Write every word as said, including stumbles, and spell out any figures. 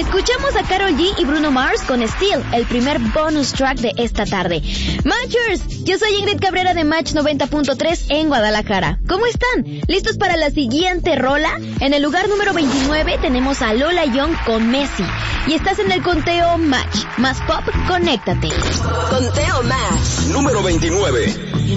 Escuchamos a Karol G y Bruno Mars con Steel, el primer bonus track de esta tarde. Matchers, yo soy Ingrid Cabrera de Match noventa punto tres en Guadalajara. ¿Cómo están? ¿Listos para la siguiente rola? En el lugar número veintinueve tenemos a Lola Young con Messi. Y estás en el conteo Match. Más pop, conéctate. Conteo Match. Número veintinueve.